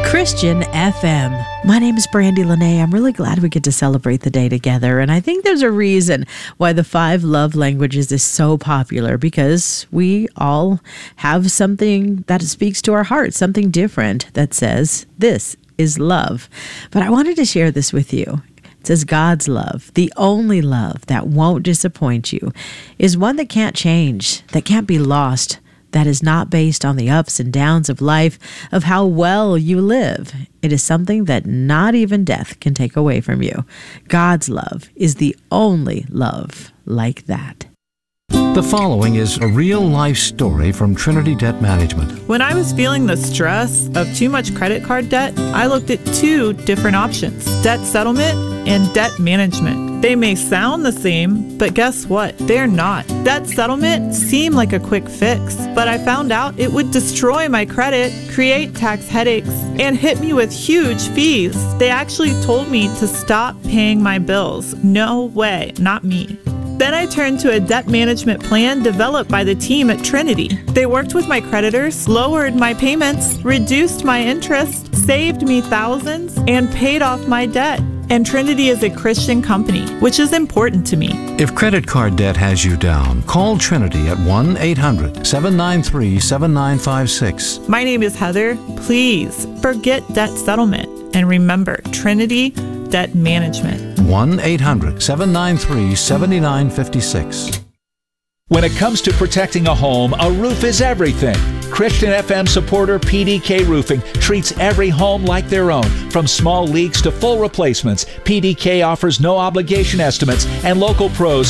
Christian FM. My name is Brandy Lene. I'm really glad we get to celebrate the day together. And I think there's a reason why the 5 love languages is so popular, because we all have something that speaks to our heart, something different that says, this is love. But I wanted to share this with you. It says God's love, the only love that won't disappoint you, is one that can't change, that can't be lost, that is not based on the ups and downs of life, of how well you live. It is something that not even death can take away from you. God's love is the only love like that. The following is a real-life story from Trinity Debt Management. When I was feeling the stress of too much credit card debt, I looked at 2 different options: debt settlement and debt management. They may sound the same, but guess what? They're not. Debt settlement seemed like a quick fix, but I found out it would destroy my credit, create tax headaches, and hit me with huge fees. They actually told me to stop paying my bills. No way, not me. Then I turned to a debt management plan developed by the team at Trinity. They worked with my creditors, lowered my payments, reduced my interest, saved me thousands, and paid off my debt. And Trinity is a Christian company, which is important to me. If credit card debt has you down, call Trinity at 1-800-793-7956. My name is Heather. Please forget debt settlement and remember Trinity Debt Management. 1-800-793-7956. When it comes to protecting a home, a roof is everything. Christian FM supporter PDK Roofing treats every home like their own. From small leaks to full replacements, PDK offers no obligation estimates, and local pros